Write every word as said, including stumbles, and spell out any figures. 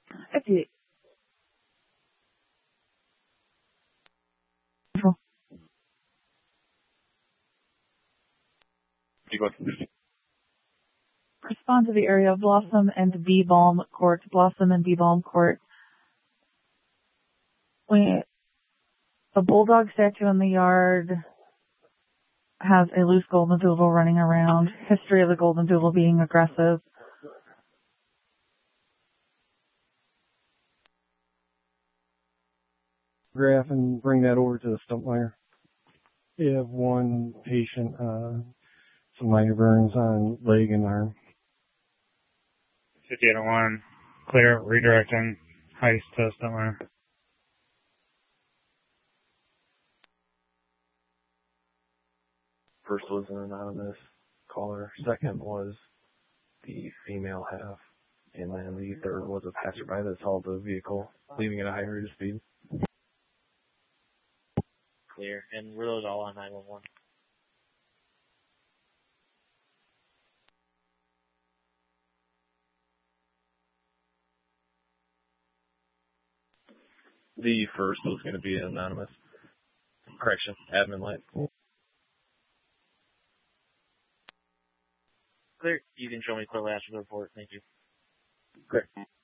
fifty-eight. Respond to the area of Blossom and B Balm Court. Blossom and B Balm Court. We, a bulldog statue in the yard has a loose golden doodle running around. History of the golden doodle being aggressive. Graph and bring that over to the Stumpmeyer. You have one patient, uh, some minor burns on leg and arm. fifty-eight oh one, clear, redirecting, heist to Stumpmeyer. First was an anonymous caller. Second was the female half. And then the third was a passerby that saw the vehicle leaving at a high rate of speed. Clear. And we're those all on nine one one. The first was going to be anonymous. Correction, admin light. Clear. You can show me clearly after the report. Thank you. Great.